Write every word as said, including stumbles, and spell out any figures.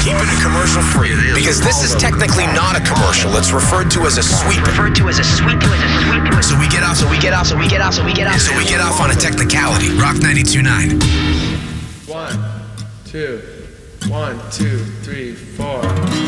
keeping it commercial free because this is technically not a commercial. It's referred to as a sweeper. Referred to as a sweep. So we get off. So we get off. So we get off. So we get off. So we get off on a technicality. Rock ninety-two point nine. One, two, one, two, three, four.